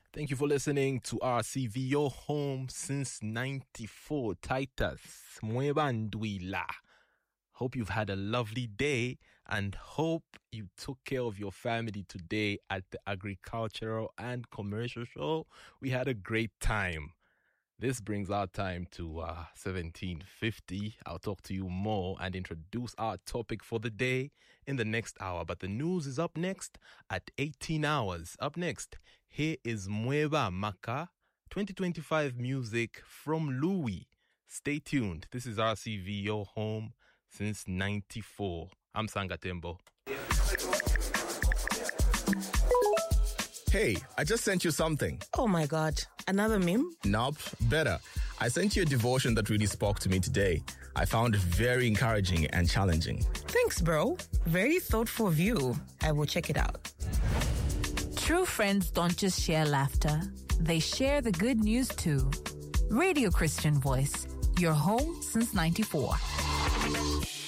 Thank you for listening to RCV, your home since 94. Titus, Mwebandwila. Hope you've had a lovely day and hope you took care of your family today at the agricultural and commercial show. We had a great time. This brings our time to 17:50. I'll talk to you more and introduce our topic for the day in the next hour. But the news is up next at 18 hours. Up next, here is Mweba Maka, 2025 music from Louis. Stay tuned. This is RCV, your home since 94. I'm Sangatembo. Hey, I just sent you something. Oh my God, another meme? Nope, better. I sent you a devotion that really spoke to me today. I found it very encouraging and challenging. Thanks, bro. Very thoughtful of you. I will check it out. True friends don't just share laughter. They share the good news too. Radio Christian Voice, your home since 94.